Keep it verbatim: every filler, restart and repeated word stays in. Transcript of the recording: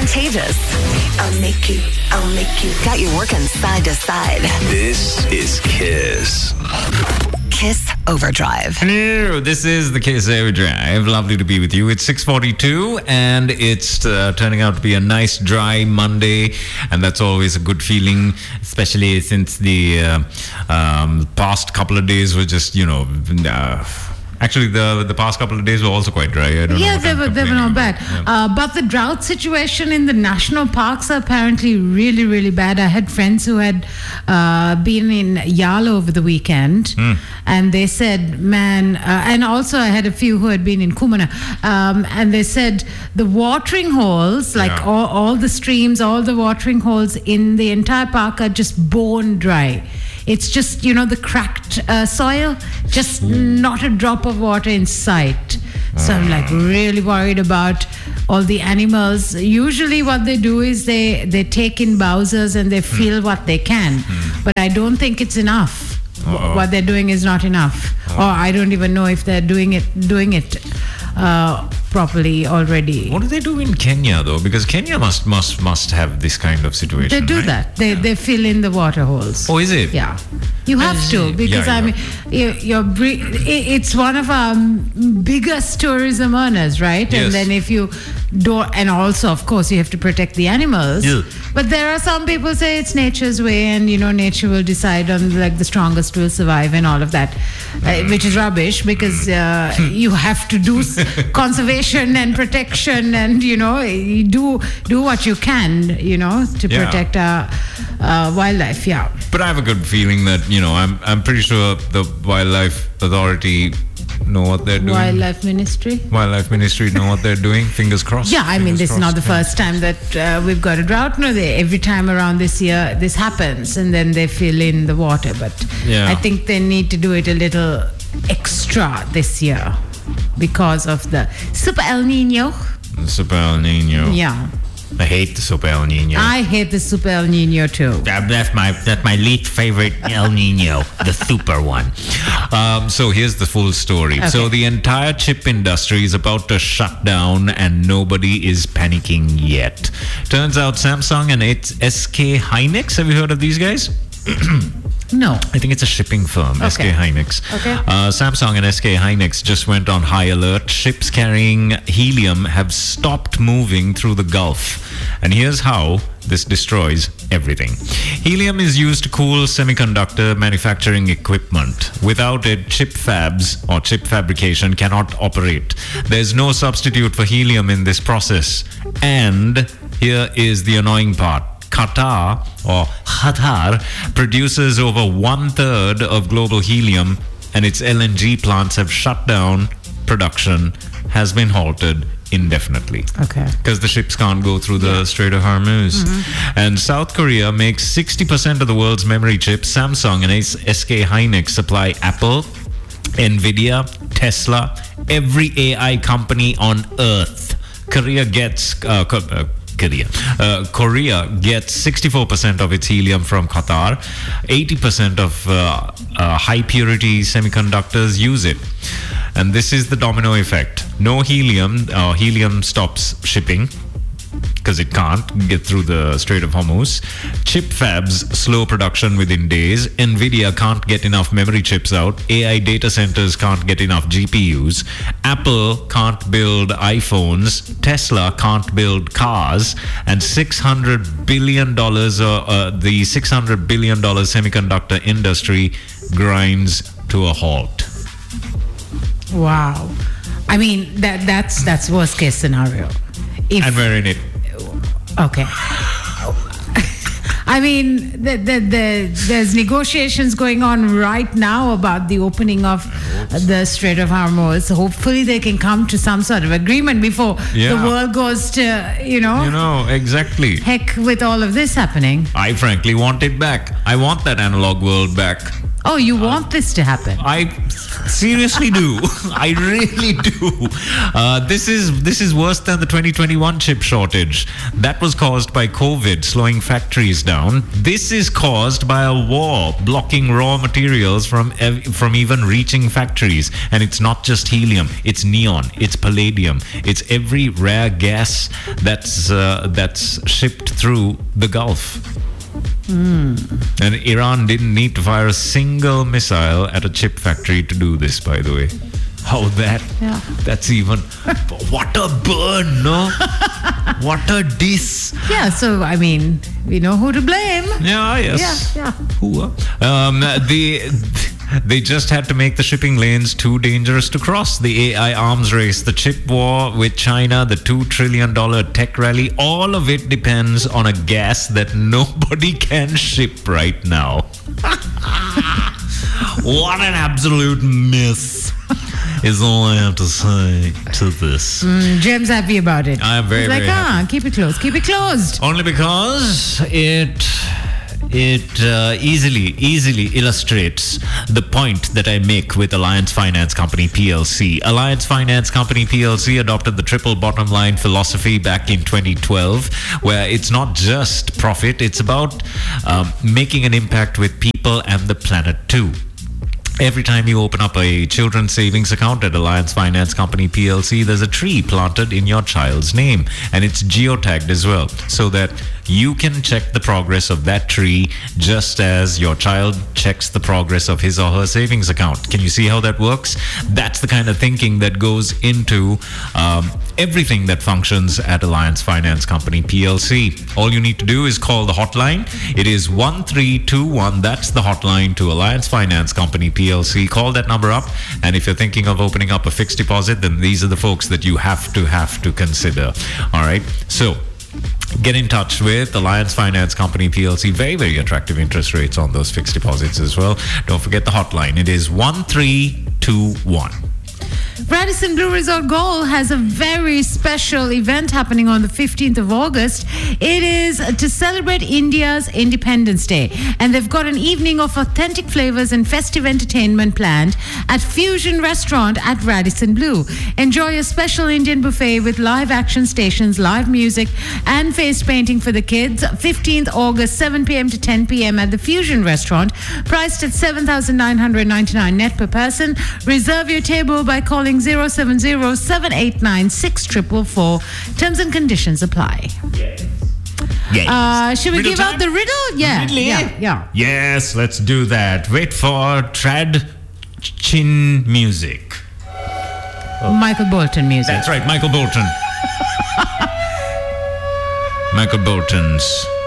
contagious. I'll make you, I'll make you. Got you working side to side. This is Kiss. Kiss Overdrive. Hello, this is the Kiss Overdrive. Lovely to be with you. It's six forty-two and it's uh, turning out to be a nice dry Monday, and that's always a good feeling, especially since the uh, um, past couple of days were just, you know, uh, actually, the the past couple of days were also quite dry. I don't yeah, know they were they were not bad. Yeah. Uh, but the drought situation in the national parks are apparently really, really bad. I had friends who had uh, been in Yala over the weekend, Mm. and they said, man, uh, and also I had a few who had been in Kumana, um, and they said the watering holes, like Yeah. all, all the streams, all the watering holes in the entire park are just bone dry. It's just, you know, the cracked uh, soil, just not a drop of water in sight. So I'm like really worried about all the animals. Usually what they do is they, they take in Bowsers and they fill what they can. But I don't think it's enough. Uh-oh. What they're doing is not enough. Or I don't even know if they're doing it doing it uh, properly already. What do they do in Kenya though? Because Kenya must must must have this kind of situation. They do right? that. They they fill in the water holes. Oh, is it? Yeah, you have Is to it? because Yeah, I you mean, you, you're bre- i- it's one of our m- biggest tourism earners, right? Yes. And then if you don't, and also of course you have to protect the animals. Yeah. But there are some people say it's nature's way, and you know nature will decide on like the strongest will survive and all of that, uh, which is rubbish because uh, you have to do s- conservation and protection, and you know you do do what you can, you know, to Yeah. protect our uh, wildlife. Yeah. But I have a good feeling that, you know, I'm I'm pretty sure the Wildlife Authority know what they're doing. Wildlife Ministry. Wildlife Ministry know what they're doing. Fingers crossed. Yeah, I mean, Fingers this is not the crossed. first time that uh, we've got a drought. No, they, every time around this year, this happens, and then they fill in the water. But Yeah. I think they need to do it a little extra this year because of the Super El Nino. The Super El Nino. Yeah, I hate the Super El Nino. I hate the Super El Nino too. That- That's my that's my least favorite El Nino, the super one. Um, so here's the full story. So Okay. the entire chip industry is about to shut down, and nobody is panicking yet. Turns out Samsung and its S K Hynix. Have you heard of these guys? No. I think it's a shipping firm, S K Okay. Hynix. Okay. Uh, Samsung and S K Hynix just went on high alert. Ships carrying helium have stopped moving through the Gulf. And here's how this destroys everything. Helium is used to cool semiconductor manufacturing equipment. Without it, chip fabs or chip fabrication cannot operate. There's no substitute for helium in this process. And here is the annoying part. Qatar, or Qatar, produces over one third of global helium, and its L N G plants have shut down. Production has been halted indefinitely. Okay. Because the ships can't go through the Strait of Hormuz. And South Korea makes sixty percent of the world's memory chips. Samsung and S K Hynix supply Apple, Nvidia, Tesla, every A I company on earth. Korea gets uh, co- uh, Korea. Uh, Korea gets sixty-four percent of its helium from Qatar. eighty percent of uh, uh, high purity semiconductors use it. And this is the domino effect. No helium, uh, helium stops shipping because it can't get through the Strait of Hormuz. Chip fabs slow production within days. Nvidia can't get enough memory chips out. A I data centers can't get enough G P Us. Apple can't build iPhones. Tesla can't build cars. And six hundred billion dollars, uh, uh, the six hundred billion dollars semiconductor industry grinds to a halt. Wow. I mean, that that's that's worst case scenario. If, And we're in it. Okay. I mean, the, the, the, there's negotiations going on right now about the opening of the Strait of Hormuz. Hopefully, they can come to some sort of agreement before Yeah. the world goes to, you know, You know, exactly. heck with all of this happening. I frankly want it back. I want that analog world back. Oh, you want this to happen? I seriously do. I really do. Uh, this is this is worse than the twenty twenty-one chip shortage. That was caused by COVID slowing factories down. This is caused by a war blocking raw materials from ev- from even reaching factories. And it's not just helium. It's neon. It's palladium. It's every rare gas that's uh, that's shipped through the Gulf. Mm. And Iran didn't need to fire a single missile at a chip factory to do this, by the way. How that? Yeah. That's even... What a burn, no? What a diss. Yeah, so, I mean, we know who to blame. Yeah, yes. Yeah, yeah. Who? uh, Um, the... They just had to make the shipping lanes too dangerous to cross. The A I arms race, the chip war with China, the two trillion dollars tech rally, all of it depends on a gas that nobody can ship right now. What an absolute miss is all I have to say to this. Mm, Jem's happy about it. I'm very, He's like, very ah, happy. keep it closed, keep it closed. Only because it... It uh, easily, easily illustrates the point that I make with Alliance Finance Company P L C. Alliance Finance Company P L C adopted the triple bottom line philosophy back in twenty twelve, where it's not just profit, it's about um, making an impact with people and the planet too. Every time you open up a children's savings account at Alliance Finance Company P L C, there's a tree planted in your child's name, and it's geotagged as well, so that you can check the progress of that tree just as your child checks the progress of his or her savings account. Can you see how that works? That's the kind of thinking that goes into um, everything that functions at Alliance Finance Company P L C. All you need to do is call the hotline. It is one three two one. That's the hotline to Alliance Finance Company P L C. Call that number up, and if you're thinking of opening up a fixed deposit, then these are the folks that you have to have to consider. All right, so get in touch with Alliance Finance Company P L C. Very, very attractive interest rates on those fixed deposits as well. Don't forget the hotline. It is one three two one. Radisson Blue Resort Gold has a very special event happening on the fifteenth of August. It is to celebrate India's Independence Day. And they've got an evening of authentic flavors and festive entertainment planned at Fusion Restaurant at Radisson Blue. Enjoy a special Indian buffet with live action stations, live music, and face painting for the kids. fifteenth August, seven p.m. to ten p.m. at the Fusion Restaurant. Priced at seven thousand nine hundred ninety-nine net per person. Reserve your table by calling zero seven zero, seven eight nine, six four four four. Terms and conditions apply. Yes. Yes. Uh, should we Riddle give time? out the riddle? Yeah. Riddle? Yeah. Yeah. Yes, let's do that. Wait for trad chin music. Michael Bolton music. That's right, Michael Bolton. Michael Bolton's